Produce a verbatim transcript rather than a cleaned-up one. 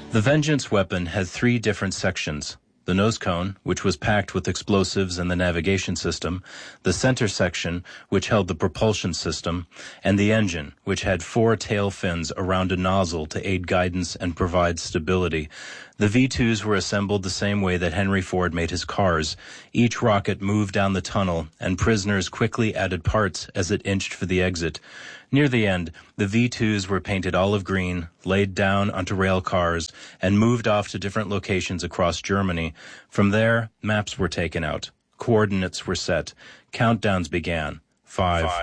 The Vengeance weapon had three different sections: the nose cone, which was packed with explosives and the navigation system, the center section, which held the propulsion system, and the engine, which had four tail fins around a nozzle to aid guidance and provide stability. The V twos were assembled the same way that Henry Ford made his cars. Each rocket moved down the tunnel, and prisoners quickly added parts as it inched for the exit. Near the end, the V twos were painted olive green, laid down onto rail cars, and moved off to different locations across Germany. From there, maps were taken out. Coordinates were set. Countdowns began. Five.